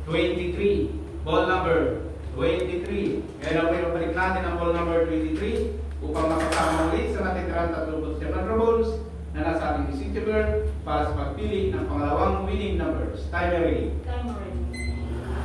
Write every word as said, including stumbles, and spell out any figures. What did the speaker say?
twenty-three. Ball number twenty-three. Ngayon ang pinabalik natin ang ball number twenty-three upang makasama ulit sa natitirang tatlong position na draw balls na nasa ating decision board para sa pagpili ng pangalawang winning numbers. Time ready. Time ready.